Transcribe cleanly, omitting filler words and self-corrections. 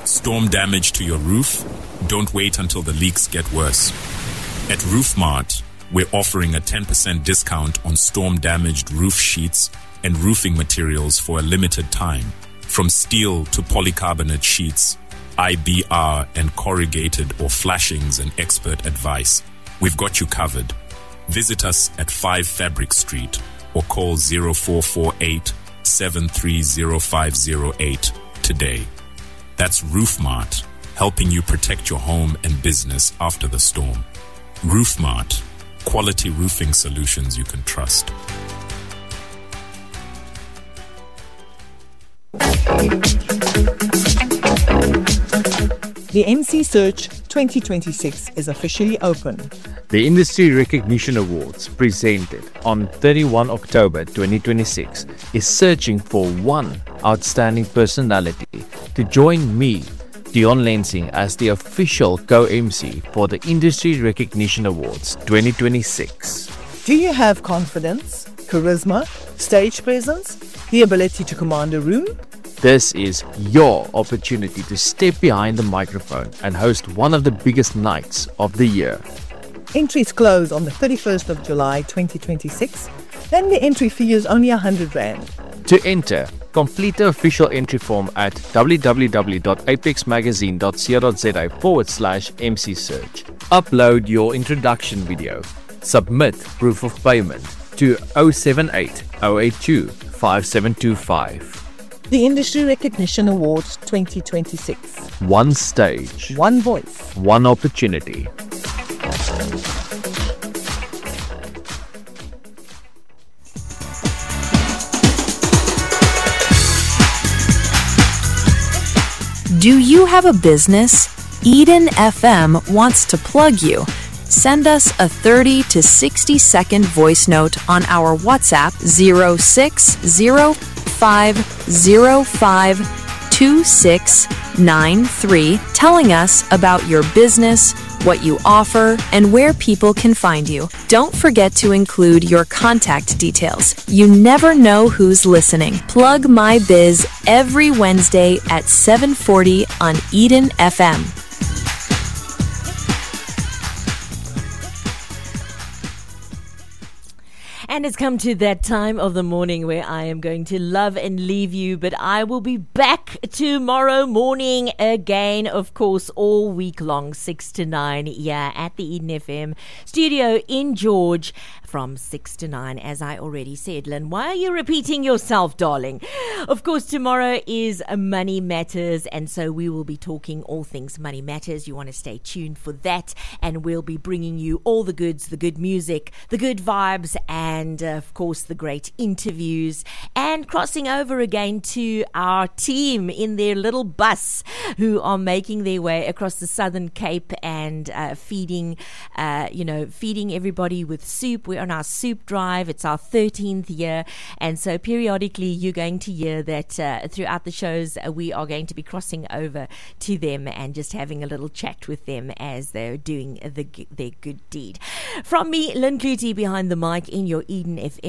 Storm damage to your roof? Don't wait until the leaks get worse. At RoofMart, we're offering a 10% discount on storm-damaged roof sheets and roofing materials for a limited time. From steel to polycarbonate sheets, IBR and corrugated or flashings and expert advice, we've got you covered. Visit us at 5 Fabric Street or call 0448 730508 today. That's RoofMart, helping you protect your home and business after the storm. RoofMart, quality roofing solutions you can trust. The MC Search 2026 is officially open. The Industry Recognition Awards, presented on 31 October 2026, is searching for one outstanding personality to join me, Dion Lensing, as the official co-MC for the Industry Recognition Awards 2026. Do you have confidence, charisma, stage presence, the ability to command a room? This is your opportunity to step behind the microphone and host one of the biggest nights of the year. Entries close on the 31st of July 2026. Then the entry fee is only R100. To enter, complete the official entry form at www.apexmagazine.co.za/MC Search. Upload your introduction video. Submit proof of payment to 078 082 5725. The Industry Recognition Awards 2026. One stage, One voice. one opportunity. Do you have a business? Eden FM wants to plug you. Send us a 30 to 60 second voice note on our WhatsApp 0605052693 telling us about your business, what you offer, and where people can find you. Don't forget to include your contact details. You never know who's listening. Plug My Biz every Wednesday at 7:40 on Eden FM. And it's come to that time of the morning where I am going to love and leave you, but I will be back tomorrow morning again, of course, all week long, 6 to 9, at the Eden FM studio in George from 6 to 9, as I already said. Lynn, why are you repeating yourself, darling? Of course, tomorrow is Money Matters, and so we will be talking all things Money Matters. You want to stay tuned for that, and we'll be bringing you all the goods, the good music, the good vibes, and of course the great interviews, and crossing over again to our team in their little bus who are making their way across the Southern Cape and feeding everybody with soup. We're on our soup drive. It's our 13th year, and so periodically you're going to hear that throughout the shows we are going to be crossing over to them and just having a little chat with them as they're doing their good deed. From me, Lynn Clutie, behind the mic in your Eden FM